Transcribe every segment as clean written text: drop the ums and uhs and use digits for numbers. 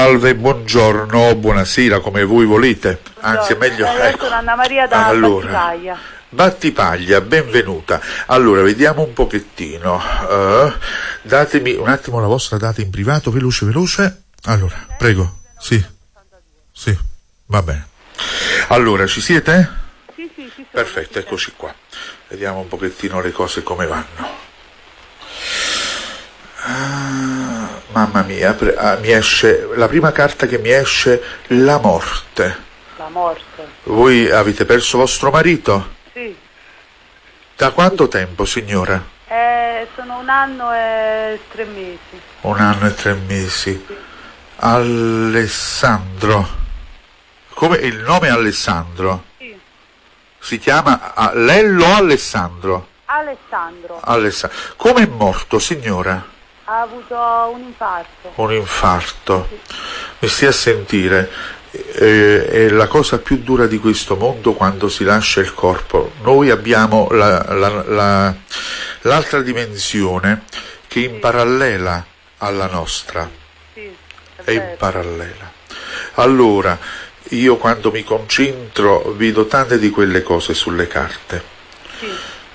salve, buongiorno, buonasera, come voi volete. Anzi, è meglio. Ecco. Sono Anna Maria da Battipaglia. Battipaglia, benvenuta. Allora, vediamo un pochettino. Datemi un attimo la vostra data in privato, veloce. Allora, prego. Sì, va bene. Allora, ci siete? Sì, ci sono. Perfetto, eccoci qua. Vediamo un pochettino le cose come vanno. Mamma mia, mi esce la prima carta che mi esce, la morte. La morte. Voi avete perso vostro marito? Sì. Da quanto tempo, signora? Sono 1 anno e 3 mesi. 1 anno e 3 mesi. Sì. Alessandro. Come il nome è Alessandro? Sì. Si chiama Lello Alessandro? Alessandro. Come è morto, signora? Ha avuto un infarto. Un infarto. Sì. Mi stia a sentire, è la cosa più dura di questo mondo quando si lascia il corpo. Noi abbiamo l'altra dimensione che in parallela alla nostra. Sì, È in parallela. Allora, io quando mi concentro vedo tante di quelle cose sulle carte. Sì.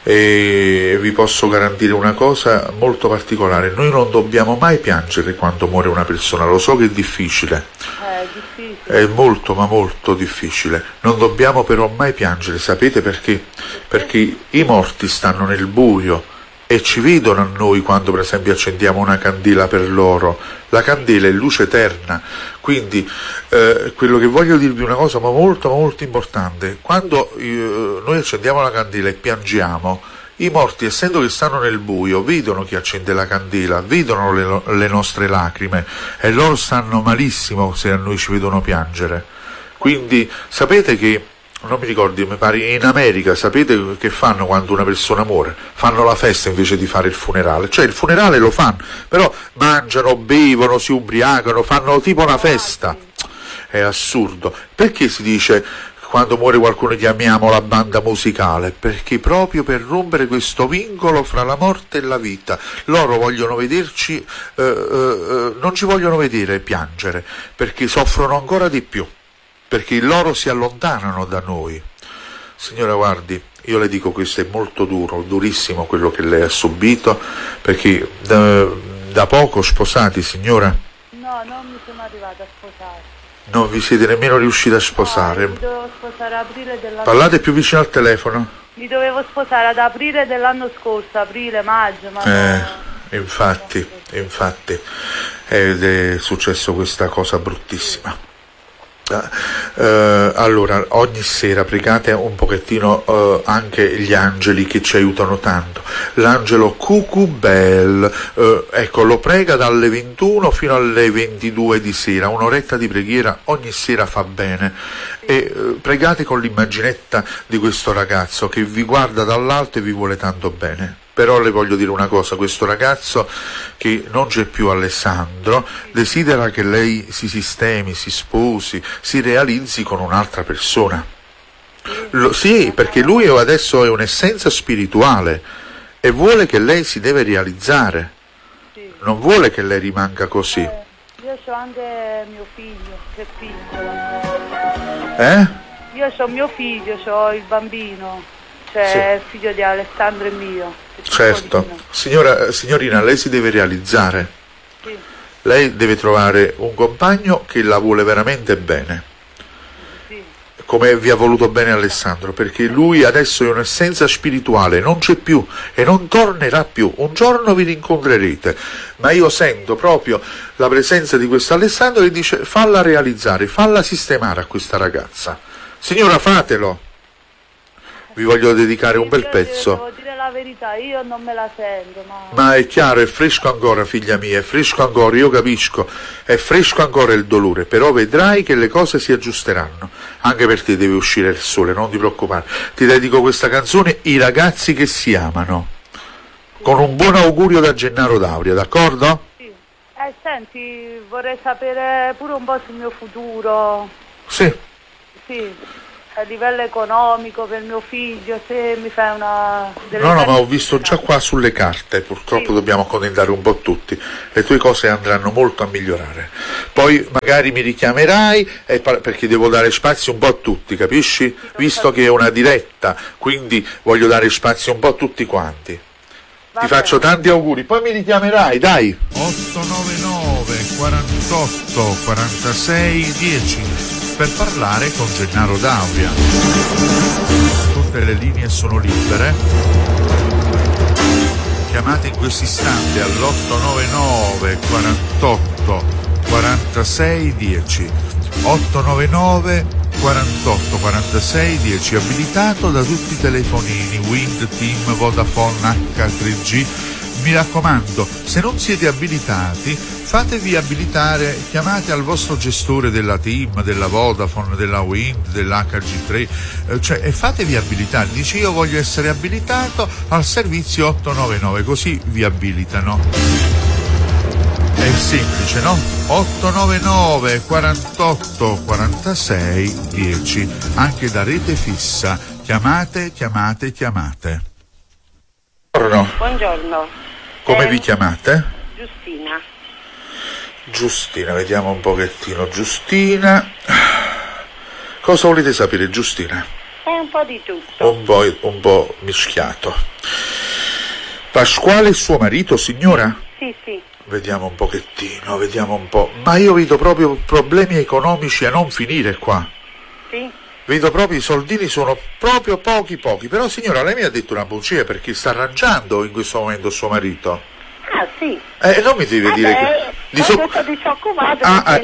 E vi posso garantire una cosa molto particolare: noi non dobbiamo mai piangere quando muore una persona. Lo so che è difficile, è molto ma molto difficile. Non dobbiamo però mai piangere, sapete perché? Perché i morti stanno nel buio e ci vedono a noi quando per esempio accendiamo una candela per loro. La candela è luce eterna, quindi quello che voglio dirvi è una cosa ma molto importante: quando noi accendiamo la candela e piangiamo, i morti, essendo che stanno nel buio, vedono chi accende la candela, vedono le nostre lacrime e loro stanno malissimo se a noi ci vedono piangere. Quindi sapete che, non mi ricordo, mi pare in America, sapete che fanno quando una persona muore? Fanno la festa invece di fare il funerale. Cioè il funerale lo fanno, però mangiano, bevono, si ubriacano, fanno tipo una festa. È assurdo. Perché si dice quando muore qualcuno chiamiamo la banda musicale? Perché proprio per rompere questo vincolo fra la morte e la vita. Loro vogliono vederci, non ci vogliono vedere piangere, perché soffrono ancora di più, perché loro si allontanano da noi. Signora, guardi, io le dico, questo è molto duro, durissimo quello che lei ha subito, perché da poco sposati, signora? No, non mi sono arrivata a sposare. Non vi siete nemmeno riusciti a sposare? No, mi dovevo sposare ad aprile dell'anno. Parlate più vicino al telefono? Mi dovevo sposare ad aprile dell'anno scorso, aprile, maggio, ma infatti, ed è successo questa cosa bruttissima. Allora, ogni sera pregate un pochettino anche gli angeli che ci aiutano tanto. L'angelo Cucubel, ecco, lo prega dalle 21 fino alle 22 di sera, un'oretta di preghiera ogni sera fa bene. E pregate con l'immaginetta di questo ragazzo che vi guarda dall'alto e vi vuole tanto bene. Però le voglio dire una cosa: questo ragazzo che non c'è più, Alessandro, desidera che lei si sistemi, si sposi, si realizzi con un'altra persona. Sì, perché lui adesso è un'essenza spirituale e vuole che lei si deve realizzare, non vuole che lei rimanga così. Io ho anche mio figlio, che è piccolo. Io ho mio figlio, ho il bambino, cioè il figlio di Alessandro e mio. Certo, signorina, lei si deve realizzare. Sì. Lei deve trovare un compagno che la vuole veramente bene, sì, come vi ha voluto bene Alessandro, perché lui adesso è un'essenza spirituale, non c'è più e non tornerà più. Un giorno vi rincontrerete, ma io sento proprio la presenza di questo Alessandro che dice: falla realizzare, falla sistemare a questa ragazza. Signora, fatelo. Vi voglio dedicare un bel pezzo. Devo dire la verità, io non me la sento. Ma è chiaro, è fresco ancora, figlia mia, è fresco ancora, io capisco, è fresco ancora il dolore, però vedrai che le cose si aggiusteranno. Anche per te deve uscire il sole, non ti preoccupare. Ti dedico questa canzone, I ragazzi che si amano, con un buon augurio da Gennaro D'Auria, d'accordo? Sì. Senti, vorrei sapere pure un po' sul mio futuro. Sì. Sì. a livello economico per mio figlio, se mi fai una... No, ma ho visto già qua sulle carte, purtroppo sì. Dobbiamo accontentare un po' tutti, le tue cose andranno molto a migliorare. Poi magari mi richiamerai perché devo dare spazio un po' a tutti, capisci? Visto che è una diretta, quindi voglio dare spazio un po' a tutti quanti. Ti faccio tanti auguri, poi mi richiamerai, dai. 899 48 46 10 per parlare con Gennaro D'Auria. Tutte le linee sono libere. Chiamate in questo istante all'899 48 46 10. 899 48 46 10, abilitato da tutti i telefonini Wind, TIM, Vodafone, H3G. Mi raccomando, se non siete abilitati, fatevi abilitare, chiamate al vostro gestore della TIM, della Vodafone, della Wind, dell'HG3, e fatevi abilitare. Dice: io voglio essere abilitato al servizio 899, così vi abilitano. È semplice, no? 899 48 46 10, anche da rete fissa. Chiamate. Buongiorno. Come vi chiamate? Giustina, vediamo un pochettino. Giustina, cosa volete sapere, Giustina? Un po' di tutto. Un po' mischiato. Pasquale è suo marito, signora? Sì. Vediamo un pochettino, vediamo un po'. Ma io vedo proprio problemi economici a non finire qua. Sì. Vedo proprio i soldini sono proprio pochi. Però signora, lei mi ha detto una bugia, perché sta arrangiando in questo momento suo marito. Ah, sì. Non mi deve dire che... Tutto disoccupato,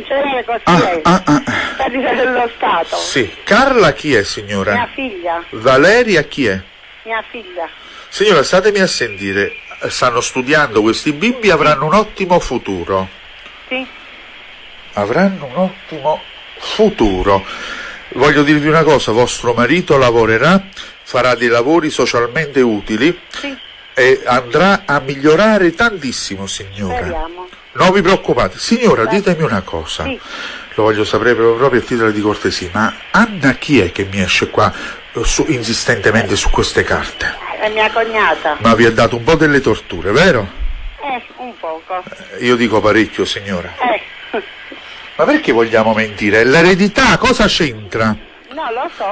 per livello dello Stato. Sì. Carla chi è, signora? Mia figlia. Valeria chi è? Mia figlia. Signora, statemi a sentire. Stanno studiando questi bimbi, avranno un ottimo futuro. Sì. Avranno un ottimo futuro. Voglio dirvi una cosa, vostro marito lavorerà, farà dei lavori socialmente utili, sì, e andrà a migliorare tantissimo, signora. Speriamo. Non vi preoccupate. Signora, ditemi una cosa. Sì. Lo voglio sapere proprio a titolo di cortesia, ma Anna chi è che mi esce qua insistentemente su queste carte? È mia cognata. Ma vi ha dato un po' delle torture, vero? Un poco. Io dico parecchio, signora. Eh. Ma perché vogliamo mentire? L'eredità cosa c'entra? No, lo so,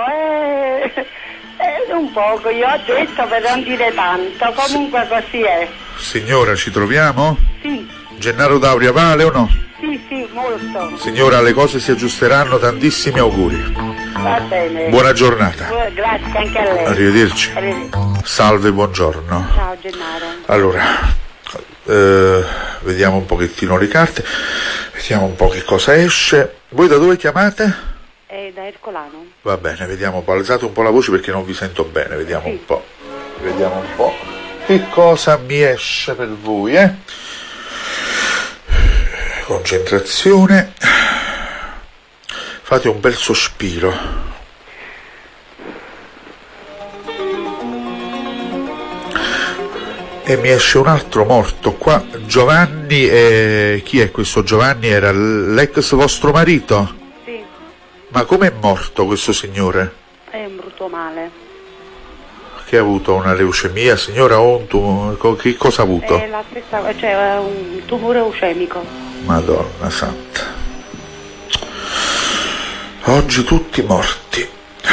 è un poco, io ho detto per non dire tanto, comunque così è. Signora, ci troviamo? Sì. Gennaro D'Auria vale o no? Sì, molto. Signora, le cose si aggiusteranno, tantissimi auguri. Va bene. Buona giornata. Grazie anche a lei. Arrivederci. Arrivederci. Salve, buongiorno. Ciao Gennaro. Allora, vediamo un pochettino le carte, vediamo un po' che cosa esce. Voi da dove chiamate? Da Ercolano. Va bene, vediamo un po', alzate un po' la voce perché non vi sento bene, vediamo un po'. Vediamo un po' che cosa mi esce per voi, Concentrazione. Fate un bel sospiro. E mi esce un altro morto qua. Giovanni, chi è questo Giovanni? Era l'ex vostro marito? Sì. Ma com'è morto questo signore? È un brutto male. Che ha avuto una leucemia, signora, o un tumore? Che cosa ha avuto? È la stessa, cioè un tumore leucemico. Madonna santa. Oggi tutti morti.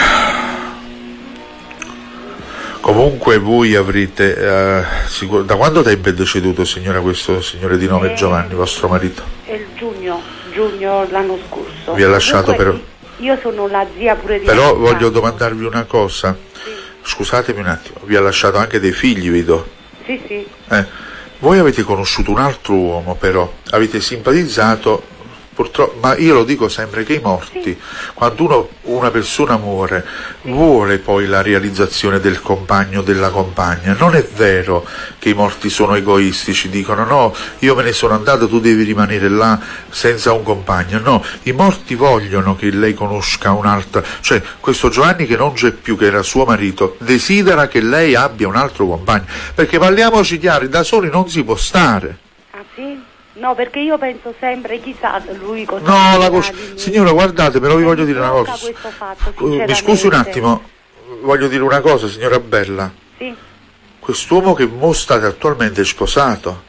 Comunque voi avrete... da quando tempo è deceduto, signora, questo signore di nome Giovanni, vostro marito? È il giugno l'anno scorso. Vi ha lasciato però... Io sono la zia pure di... Però voglio domandarvi una cosa. Sì. Scusatemi un attimo, vi ha lasciato anche dei figli, vedo? Sì. Voi avete conosciuto un altro uomo, però, avete simpatizzato, purtroppo, ma io lo dico sempre che i morti, quando una persona muore, vuole poi la realizzazione del compagno o della compagna. Non è vero che i morti sono egoistici, dicono no, io me ne sono andato, tu devi rimanere là senza un compagno. No, i morti vogliono che lei conosca un'altra, cioè questo Giovanni che non c'è più, che era suo marito, desidera che lei abbia un altro compagno, perché parliamoci chiari, da soli non si può stare. Ah sì? No, perché io penso sempre, chissà lui cosa No, dirà di me. signora, guardate, però vi voglio dire una blocca cosa. questo fatto, Mi sinceramente. scusi un attimo, voglio dire una cosa, signora Bella. Sì. Quest'uomo che mo state attualmente è sposato.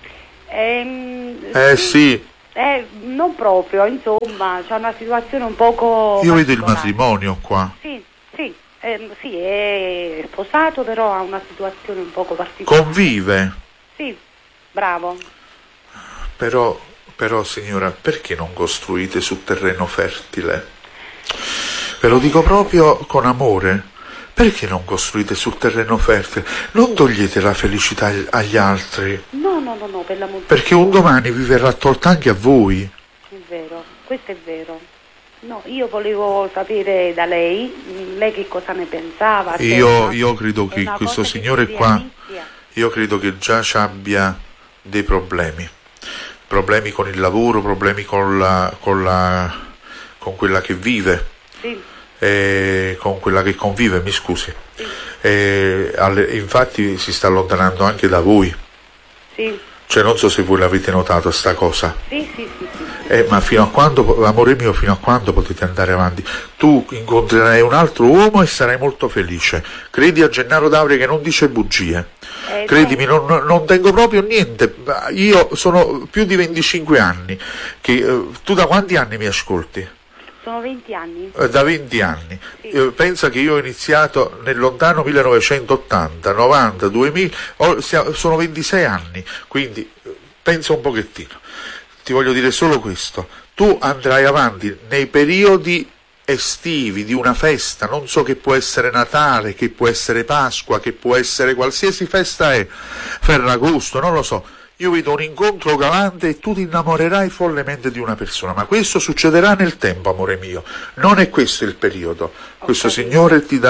Sì. Non proprio, insomma, c'è una situazione un poco Io vedo il particolare. matrimonio qua. Sì, è sposato, però ha una situazione un poco particolare. Convive. Sì, bravo. Però signora, perché non costruite su terreno fertile? Ve lo dico proprio con amore. Perché non costruite su terreno fertile? Non togliete la felicità agli altri. No, per l'amor di Perché un domani vi verrà tolta anche a voi. È vero, questo è vero. No, io volevo sapere da lei che cosa ne pensava. se Io credo è che una questo cosa che signore si qua, realizza. io credo che già ci abbia dei problemi. Problemi con il lavoro, problemi con quella che vive. Sì, Con quella che convive, mi scusi. sì, Infatti si sta allontanando anche da voi. sì, Cioè, non so se voi l'avete notato sta cosa. sì. Ma fino a quando, amore mio, fino a quando potete andare avanti? Tu incontrerai un altro uomo e sarai molto felice. Credi a Gennaro D'Auria che non dice bugie. Credimi, non tengo proprio niente. Io sono più di 25 anni. Tu da quanti anni mi ascolti? Sono 20 anni. Da 20 anni. Sì. Pensa che io ho iniziato nel lontano 1980, 90, 2000, sono 26 anni, quindi pensa un pochettino. Ti voglio dire solo questo: tu andrai avanti nei periodi estivi di una festa, non so, che può essere Natale, che può essere Pasqua, che può essere qualsiasi festa è, Ferragosto, non lo so. Io vedo un incontro galante e tu ti innamorerai follemente di una persona, ma questo succederà nel tempo, amore mio. Non è questo il periodo. Questo signore ti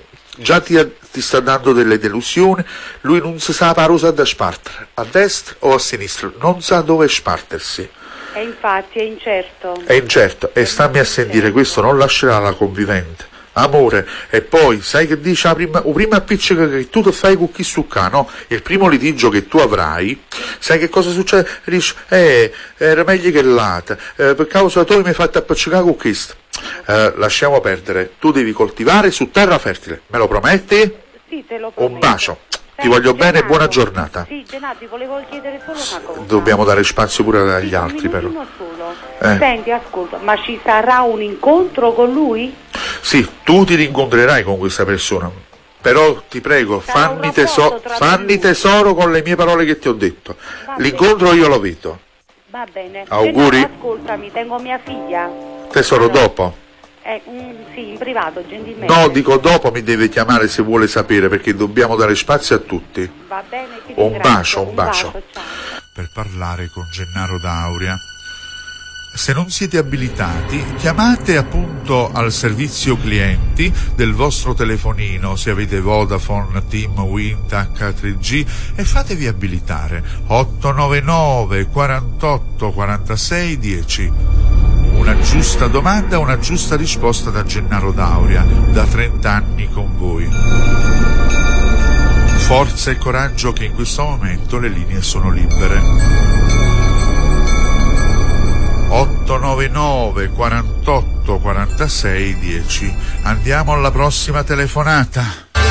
sta dando delle delusioni, lui non si sa la parosa da spartere, a destra o a sinistra, non sa dove spartersi. E infatti è incerto. È incerto, e stammi a sentire, questo non lascerà la convivente. Amore, e poi sai che dice la prima appiccica che tu ti fai con chi succa, no? Il primo litigio che tu avrai, sai che cosa succede? Dici, era meglio che l'altra, per causa tu mi hai fatto appiccicare con questo. Lasciamo perdere, tu devi coltivare su terra fertile, me lo prometti? Sì, te lo prometto. Un bacio, ti voglio bene e buona giornata. Sì, Gennaro, ti volevo chiedere solo una cosa. Dobbiamo dare spazio pure agli altri, però. Un minutino solo. Senti, ascolta, ma ci sarà un incontro con lui? Sì, tu ti rincontrerai con questa persona, però ti prego, Sarà un rapporto tra fanni noi. tesoro con le mie parole che ti ho detto. Va L'incontro io lo vedo. Va bene. Auguri. Gennaro, ascoltami, tengo mia figlia. Tesoro, dopo. Sì, in privato, gentilmente. No, dico dopo mi deve chiamare se vuole sapere, perché dobbiamo dare spazio a tutti. Va bene, ti Un ringrazio. bacio. Ciao. Per parlare con Gennaro D'Auria. Se non siete abilitati, chiamate appunto al servizio clienti del vostro telefonino, se avete Vodafone, TIM, Wind, H3G, e fatevi abilitare. 899 48 46 10. Una giusta domanda, una giusta risposta da Gennaro D'Auria, da 30 anni con voi. Forza e coraggio, che in questo momento le linee sono libere. 899 48 46 10. Andiamo alla prossima telefonata.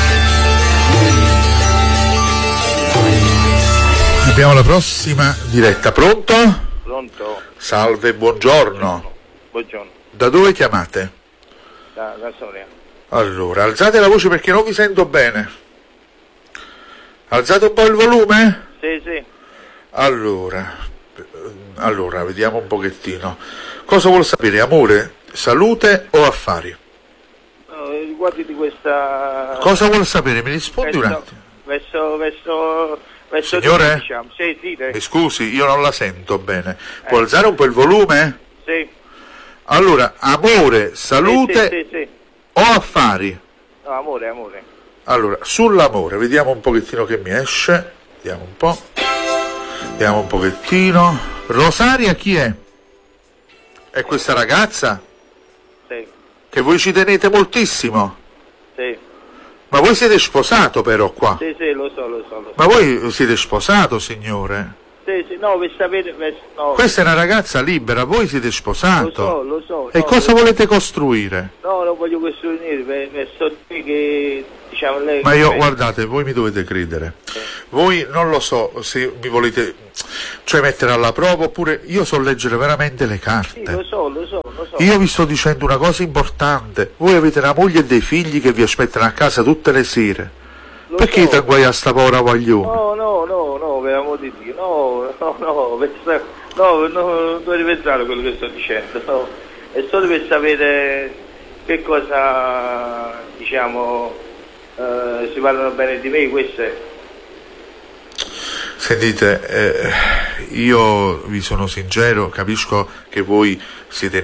Abbiamo la prossima diretta. Pronto? Pronto? Salve, buongiorno. Buongiorno. Da dove chiamate? Da Soria. Allora, alzate la voce perché non vi sento bene. Alzate un po' il volume? Sì. Allora, vediamo un pochettino. Cosa vuol sapere, amore? Salute o affari? Riguardi di questa... Cosa vuol sapere? Mi rispondi un attimo. Verso Signore? diciamo. Sì, Mi scusi, io non la sento bene. Può alzare un po' il volume? Sì. Allora, amore, salute Sì. o affari? No, amore. Allora, sull'amore, vediamo un pochettino che mi esce. Vediamo un po'. Vediamo un pochettino. Rosaria chi è? È questa ragazza? Sì. Che voi ci tenete moltissimo? Sì. Ma voi siete sposato però qua? Sì, lo so. Ma voi siete sposato, signore? Sì, no, per sapere... No. Questa è una ragazza libera, voi siete sposato. Lo so. E no, cosa volete costruire? No, non voglio costruire, so che, diciamo, lei... Ma io, guardate, voi mi dovete credere. Voi non lo so se mi volete, cioè, mettere alla prova, oppure io so leggere veramente le carte. Sì, lo so. Io vi sto dicendo una cosa importante. Voi avete una moglie e dei figli che vi aspettano a casa tutte le sere. Perché ti agguai a sta povera guaglione? No, per amor di Dio, non devi pensare a quello che sto dicendo, no. È solo per sapere che cosa, diciamo, si parlano bene di me, questo è. Sentite, io vi sono sincero, capisco che voi siete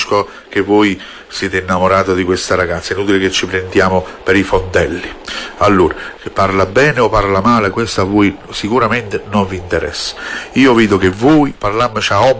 innamorato di questa ragazza, è inutile che ci prendiamo per i fondelli. Allora, che parla bene o parla male, questo a voi sicuramente non vi interessa. Io vedo che voi, parlandoci a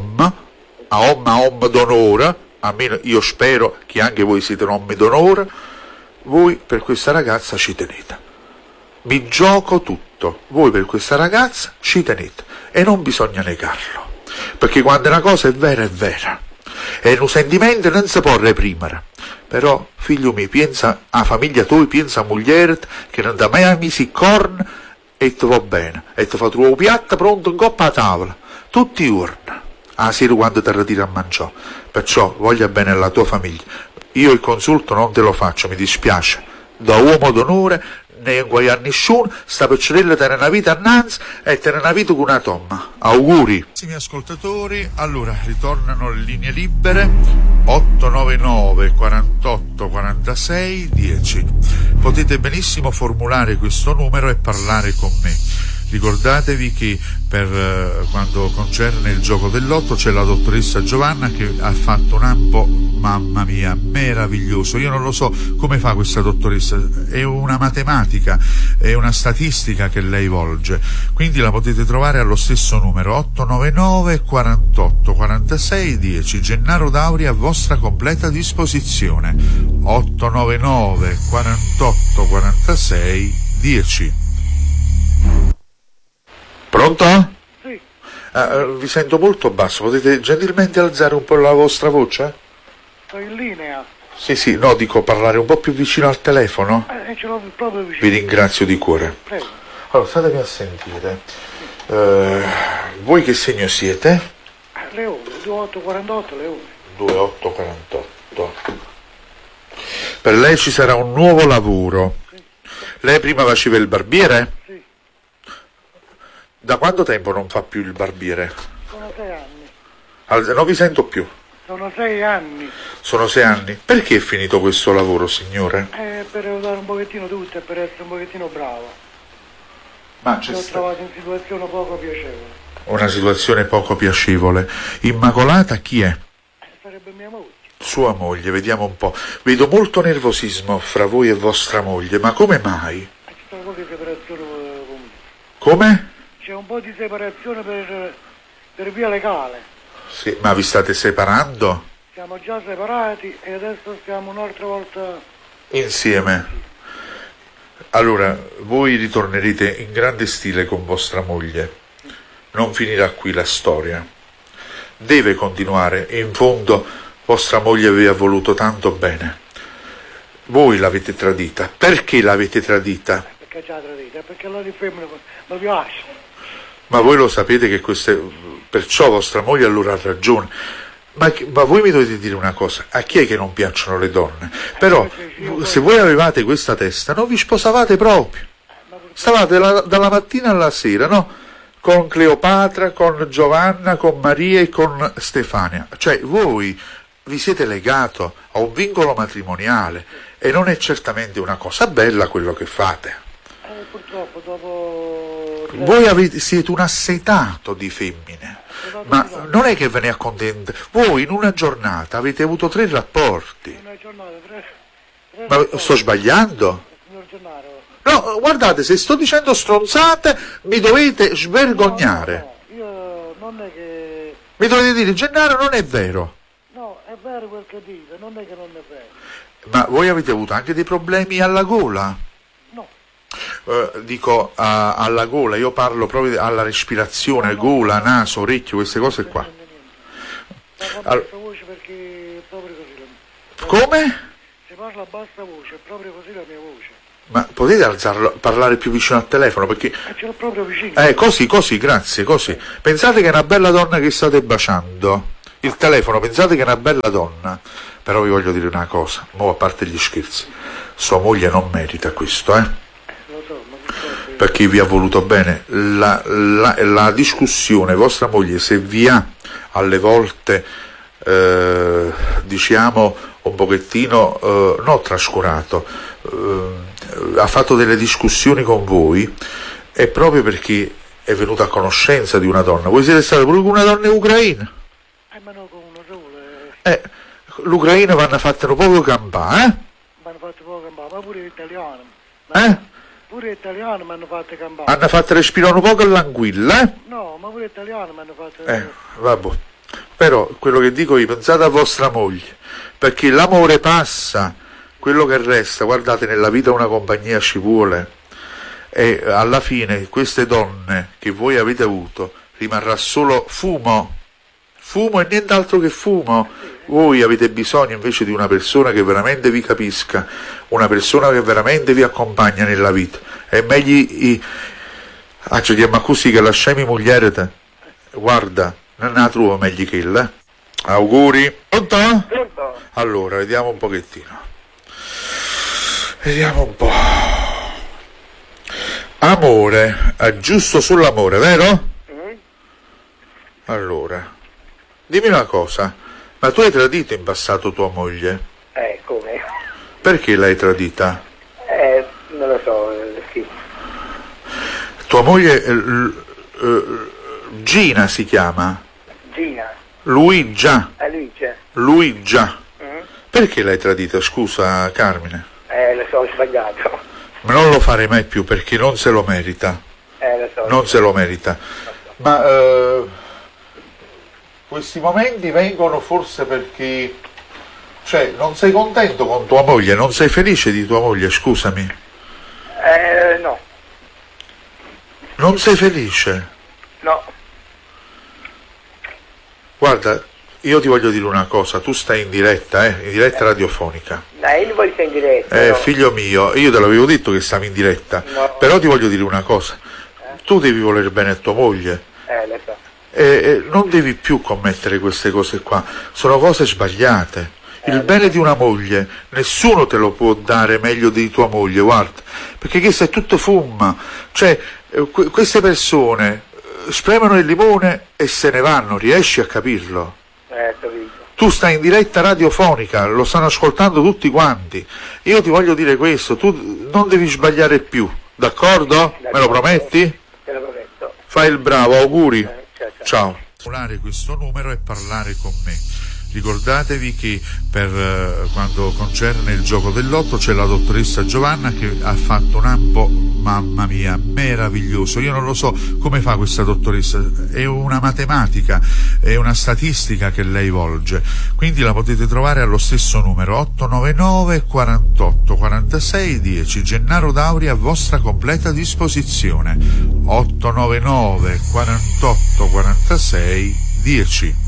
om d'onore, almeno io spero che anche voi siete uomini d'onore, voi per questa ragazza ci tenete. Vi gioco tutto, voi per questa ragazza ci tenete e non bisogna negarlo, perché quando una cosa è vera e un sentimento non si può reprimere. Però figlio mio, pensa a famiglia tua, pensa a moglie che non da mai a misi corn e ti va bene e ti fa trovare un piatto pronto in coppa a tavola tutti i giorni a sera quando ti ritiri a mangiare. Perciò voglia bene alla tua famiglia. Io il consulto non te lo faccio, mi dispiace, da uomo d'onore ne inguaiare nessuno, sta piccerella tenere una vita annanzi e tenere una vita con una tomma. Auguri. Carissimi ascoltatori, allora ritornano le linee libere 899 48 46 10. Potete benissimo formulare questo numero e parlare con me. Ricordatevi che per quanto concerne il gioco del lotto c'è la dottoressa Giovanna che ha fatto un ampo, mamma mia, meraviglioso. Io non lo so come fa questa dottoressa, è una matematica, è una statistica che lei volge, quindi la potete trovare allo stesso numero 899 48 46 10. Gennaro Dauri a vostra completa disposizione, 899 48 46 10. Pronto? Sì. Vi sento molto basso, potete gentilmente alzare un po' la vostra voce? Sto in linea. Sì, no, dico parlare un po' più vicino al telefono. Ce l'ho proprio vicino. Vi ringrazio di cuore. Prego. Allora, statemi a sentire. Voi che segno siete? Leone, 2848 Leone. 2848. Per lei ci sarà un nuovo lavoro. Sì. Lei prima faceva il barbiere? Sì. Da quanto tempo non fa più il barbiere? Sono 6 anni. Non vi sento più. Sono 6 anni. Sono 6 anni. Perché è finito questo lavoro, signore? Per aiutare un pochettino tutto e per essere un pochettino bravo. Ma Mi ho trovato in situazione poco piacevole. Una situazione poco piacevole. Immacolata chi è? Sarebbe mia moglie. Sua moglie, vediamo un po'. Vedo molto nervosismo fra voi e vostra moglie, ma come mai? C'è un po' di separazione con me. Come? C'è un po' di separazione per via legale. Sì, ma vi state separando? Siamo già separati e adesso stiamo un'altra volta Insieme. Allora, voi ritornerete in grande stile con vostra moglie. Non finirà qui la storia. Deve continuare, in fondo vostra moglie vi ha voluto tanto bene. Voi l'avete tradita. Perché l'avete tradita? Perché c'è la tradita? Perché la di femmina mi piace. Ma voi lo sapete che perciò vostra moglie allora ha ragione. Ma voi mi dovete dire una cosa, a chi è che non piacciono le donne? Però se voi avevate questa testa non vi sposavate proprio. Stavate dalla mattina alla sera, no? Con Cleopatra, con Giovanna, con Maria e con Stefania. Cioè voi vi siete legato a un vincolo matrimoniale e non è certamente una cosa bella quello che fate. Purtroppo dopo... Voi siete un assetato di femmine, ma non è che ve ne accontentate. Voi in una giornata avete avuto 3 rapporti. Una giornata, 3 Ma rapporti. sto sbagliando? Signor Gennaro. No, guardate, se sto dicendo stronzate mi dovete svergognare. No, io non è che... Mi dovete dire, Gennaro, non è vero. No, è vero quel che dice, non è che non è vero. Ma voi avete avuto anche dei problemi alla gola? No. dico alla gola, io parlo proprio alla respirazione, gola, naso, orecchio, queste cose qua. Parla a bassa voce perché è proprio così. Come? Se parla a bassa voce, è proprio così la mia voce. Ma potete alzarlo, parlare più vicino al telefono, perché... Ce l'ho proprio vicino. Così, grazie, così. Pensate che è una bella donna che state baciando. Il telefono, pensate che è una bella donna. Però vi voglio dire una cosa, mo a parte gli scherzi, sua moglie non merita questo, Lo so, ma purtroppo... perché vi ha voluto bene. La discussione, vostra moglie, se vi ha alle volte, diciamo, un pochettino, no, trascurato, ha fatto delle discussioni con voi, è proprio perché è venuta a conoscenza di una donna. Voi siete stati pure con una donna ucraina? Ma no, con uno solo. L'Ucraina vanno fatte un poco campare, Mi hanno fatto poco campare, ma pure l'italiano. Pure l'italiano mi hanno fatto campare. Hanno fatto respirare un poco l'anguilla, No, ma pure l'italiano mi hanno fatto... vabbè. Però quello che dico io, pensate a vostra moglie, perché l'amore passa, quello che resta, guardate, nella vita una compagnia ci vuole, e alla fine queste donne che voi avete avuto rimarrà solo fumo e nient'altro che fumo. Voi avete bisogno invece di una persona che veramente vi capisca, una persona che veramente vi accompagna nella vita. È meglio ci chiama così che lasciami moglie te. Guarda, non la trovo meglio che il. Auguri. Pronto? Pronto? Allora, vediamo un pochettino. Vediamo un po'. Amore, giusto sull'amore, vero? Allora, dimmi una cosa, ma tu hai tradito in passato tua moglie? Come? Perché l'hai tradita? Non lo so, sì. Tua moglie, Gina si chiama? Gina. Luigia. Luigi. Luigia. Perché l'hai tradita, scusa Carmine? Lo so, ho sbagliato. Ma non lo farei mai più perché non se lo merita. Lo so. Non se lo merita. Ma questi momenti vengono forse perché, cioè, non sei contento con tua moglie, non sei felice di tua moglie, scusami. No. Non sei felice? No. Guarda, io ti voglio dire una cosa, tu stai in diretta radiofonica. Io non voglio stare in diretta. No. Figlio mio, io te l'avevo detto che stavi in diretta, No. però ti voglio dire una cosa, tu devi voler bene a tua moglie. Lo so. Non devi più commettere queste cose qua, sono cose sbagliate. Il bene di una moglie nessuno te lo può dare meglio di tua moglie, guarda, perché questo è tutto fumma, cioè queste persone spremono il limone e se ne vanno, riesci a capirlo? Capito. Tu stai in diretta radiofonica, lo stanno ascoltando tutti quanti, io ti voglio dire questo, tu non devi sbagliare più, d'accordo? Me lo prometti? Te lo prometto. Fai il bravo, auguri. Ciao. Ciao. Questo numero e parlare con me. Ricordatevi che per quando concerne il gioco del lotto c'è la dottoressa Giovanna che ha fatto un ampo, mamma mia, meraviglioso. Io non lo so come fa questa dottoressa, è una matematica, è una statistica che lei volge, quindi la potete trovare allo stesso numero 899 48 46 10. Gennaro Dauri a vostra completa disposizione. 899 48 46 10.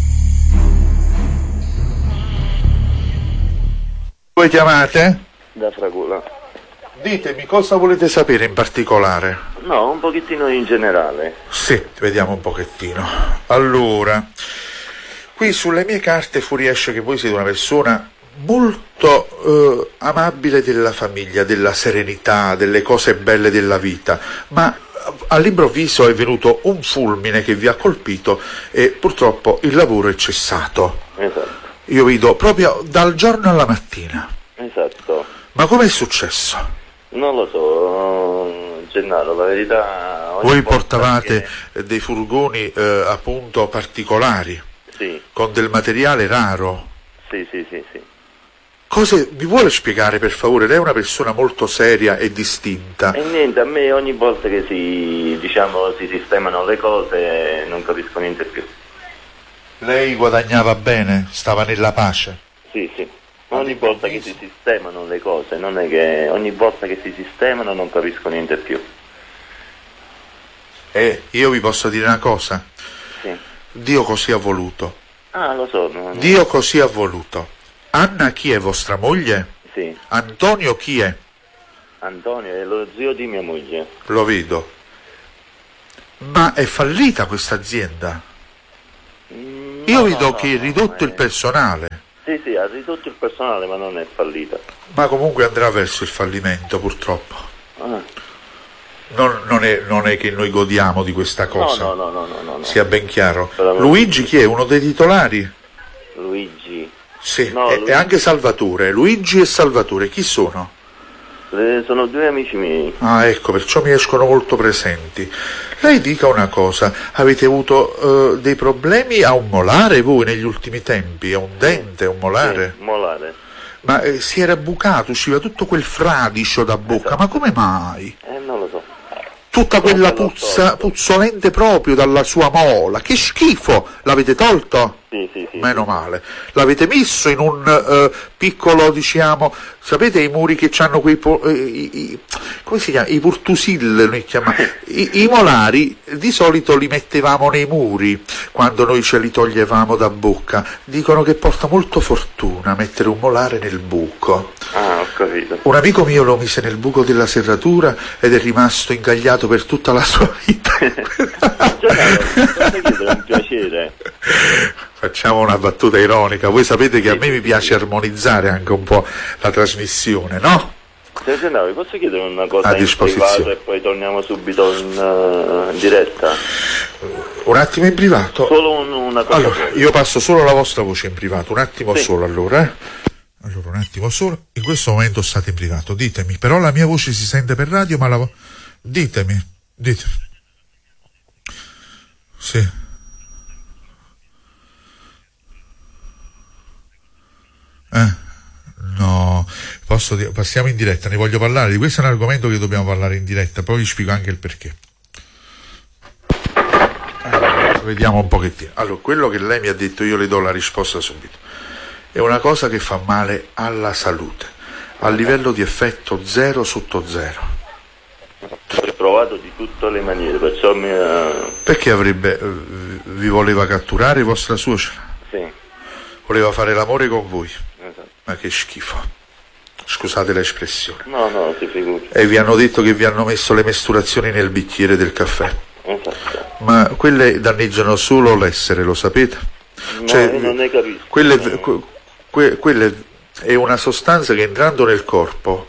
Voi chiamate? Da Fragola. Ditemi cosa volete sapere in particolare. No, un pochettino in generale. Sì, vediamo un pochettino. Allora, qui sulle mie carte fuoriesce che voi siete una persona molto amabile della famiglia, della serenità, delle cose belle della vita, ma all'improvviso è venuto un fulmine che vi ha colpito e purtroppo il lavoro è cessato. Esatto. Io vedo proprio dal giorno alla mattina. Esatto. Ma com'è successo? Non lo so, Gennaro, la verità... Voi portavate dei furgoni appunto particolari, Sì. Con del materiale raro. Sì. Mi vuole spiegare per favore? Lei è una persona molto seria e distinta. E niente, a me ogni volta che si sistemano le cose non capisco niente più. Lei guadagnava bene? Stava nella pace? Sì. Ogni volta che si sistemano le cose, non è che ogni volta che si sistemano non capisco niente più. Io vi posso dire una cosa? Sì. Dio così ha voluto. Ah, lo so. Dio così ha voluto. Anna chi è vostra moglie? Sì. Antonio chi è? Antonio è lo zio di mia moglie. Lo vedo. Ma è fallita questa azienda? Io vedo che è ridotto il personale. Sì, ha ridotto il personale, ma non è fallita. Ma comunque andrà verso il fallimento, purtroppo. Ah. Non è che noi godiamo di questa cosa. No. Sia ben chiaro. Luigi chi è? Uno dei titolari? Luigi. Sì, No, e anche Salvatore. Luigi e Salvatore, chi sono? Sono due amici miei. Ah, ecco, perciò mi escono molto presenti. Lei dica una cosa, avete avuto dei problemi a un molare voi negli ultimi tempi? A un dente, a un molare? Sì, molare. Ma si era bucato, usciva tutto quel fradicio da bocca, Esatto. Ma come mai? Non lo so. Tutta quella puzza, puzzolente proprio dalla sua mola, che schifo! L'avete tolto? Sì. Meno male. L'avete messo in un piccolo, diciamo, sapete i muri che hanno quei come si chiama? I purtusil, noi chiamiamo. I molari di solito li mettevamo nei muri quando noi ce li toglievamo da bocca. Dicono che porta molto fortuna mettere un molare nel buco. Ah, ho capito. Un amico mio lo mise nel buco della serratura ed è rimasto incagliato per tutta la sua vita. È un piacere. Facciamo una battuta ironica, voi sapete che a me mi piace armonizzare anche un po' la trasmissione, no? Vi posso chiedere una cosa A in disposizione. privato e poi torniamo subito in diretta? Un attimo in privato? Solo una cosa. Allora, io passo solo la vostra voce in privato, un attimo Sì. solo allora. Allora, un attimo solo, in questo momento state in privato, ditemi, però la mia voce si sente per radio, ma ditemi. Sì. No, passiamo in diretta, ne voglio parlare, di questo è un argomento che dobbiamo parlare in diretta, poi vi spiego anche il perché. Allora, vediamo un pochettino. Allora, quello che lei mi ha detto, io le do la risposta subito. È una cosa che fa male alla salute, a livello di effetto 0 sotto 0. Ho provato di tutte le maniere, perciò Perché vi voleva catturare vostra suocera? Sì. Voleva fare l'amore con voi? Esatto. Ma che schifo. Scusate l'espressione. No, si figuri. E vi hanno detto che vi hanno messo le mestruazioni nel bicchiere del caffè. Esatto. Ma quelle danneggiano solo l'essere, lo sapete? No, io non ne capisco. Quelle è una sostanza che entrando nel corpo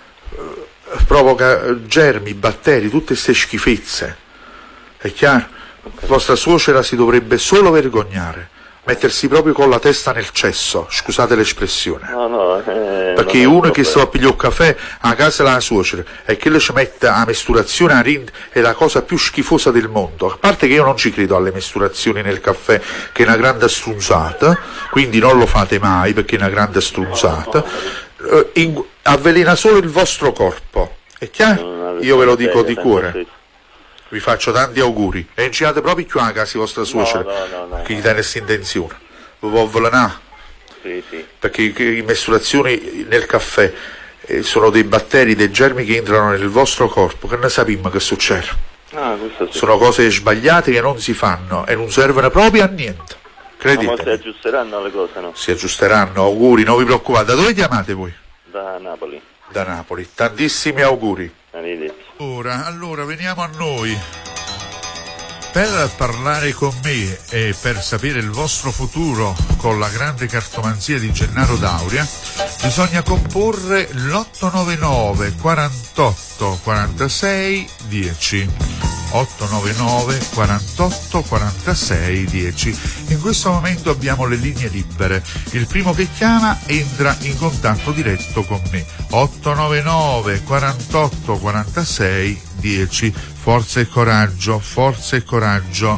provoca germi, batteri, tutte queste schifezze. È chiaro? Vostra suocera si dovrebbe solo vergognare, mettersi proprio con la testa nel cesso, scusate l'espressione. No, perché uno che sta a pigliare un caffè a casa della suocera e che le ci mette a mesturazione a rind è la cosa più schifosa del mondo. A parte che io non ci credo alle mesturazioni nel caffè, che è una grande strunzata, quindi non lo fate mai perché è una grande strunzata. Avvelena solo il vostro corpo, è chiaro? Io ve lo dico di cuore. Vi faccio tanti auguri e non ci andate proprio più a casa di vostra suocera, no. che gli dà questa intenzione. Vi può avvelenare. Sì. Perché le mestruazioni nel caffè sono dei batteri, dei germi che entrano nel vostro corpo, che ne sappiamo che succede. Questo sì. Sono cose sbagliate che non si fanno e non servono proprio a niente. Credete? Ma si aggiusteranno le cose, no? Si aggiusteranno, auguri, non vi preoccupate. Da dove chiamate voi? Da Napoli. Da Napoli, tantissimi auguri. Arrivederci. Allora veniamo a noi. Per parlare con me e per sapere il vostro futuro con la grande cartomanzia di Gennaro D'Auria bisogna comporre l'899 48 46 10. 899 48 46 10. In questo momento abbiamo le linee libere. Il primo che chiama entra in contatto diretto con me. 899 48 46 10. Forza e coraggio, forza e coraggio.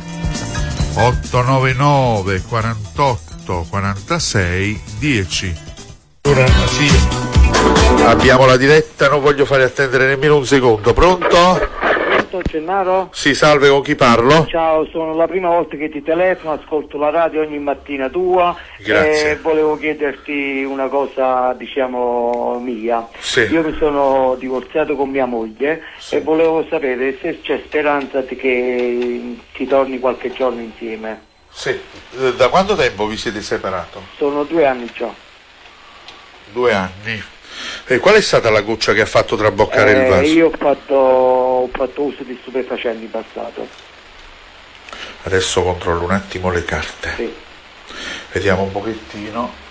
899 48 46 10. Ora sì, abbiamo la diretta, non voglio fare attendere nemmeno un secondo. Pronto? Gennaro? Sì, salve, con chi parlo? Ciao, sono la prima volta che ti telefono, ascolto la radio ogni mattina tua. Grazie. E volevo chiederti una cosa, diciamo, mia. Sì. Io mi sono divorziato con mia moglie e volevo sapere se c'è speranza che si torni qualche giorno insieme. Sì. Da quanto tempo vi siete separato? Sono 2 anni già. 2 anni. E qual è stata la goccia che ha fatto traboccare il vaso? Io ho fatto uso di stupefacenti in passato. Adesso controllo un attimo le carte. Sì. Vediamo un pochettino.